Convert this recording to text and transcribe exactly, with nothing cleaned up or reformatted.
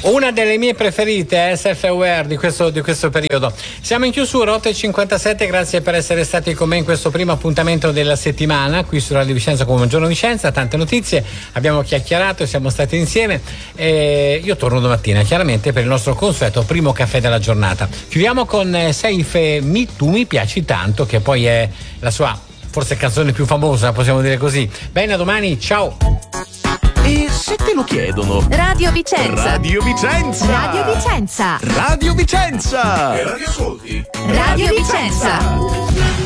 Una delle mie preferite, eh, Self-Aware di questo, di questo periodo. Siamo in chiusura, otto e cinquantasette, grazie per essere stati con me in questo primo appuntamento della settimana qui su Radio Vicenza con Buongiorno Vicenza. Tante notizie, abbiamo chiacchierato, siamo stati insieme e io torno domattina chiaramente per il nostro consueto primo caffè della giornata. Chiudiamo con eh, Seife Mi Tu mi piaci tanto, che poi è la sua forse canzone più famosa, possiamo dire così. Bene, a domani, ciao. E se te lo chiedono? Radio Vicenza. Radio Vicenza. Radio Vicenza. Radio Vicenza. E radio ascolti. Radio Vicenza.